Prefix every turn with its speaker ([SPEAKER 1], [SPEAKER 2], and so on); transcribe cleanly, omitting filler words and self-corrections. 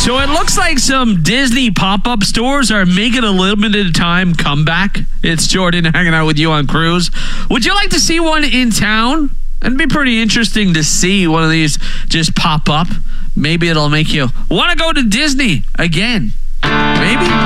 [SPEAKER 1] So it looks like some Disney pop-up stores are making a limited time comeback. It's Jordan hanging out with you on Cruise. Would you like to see one in town? It'd be pretty interesting to see one of these just pop up. Maybe it'll make you want to go to Disney again. Maybe.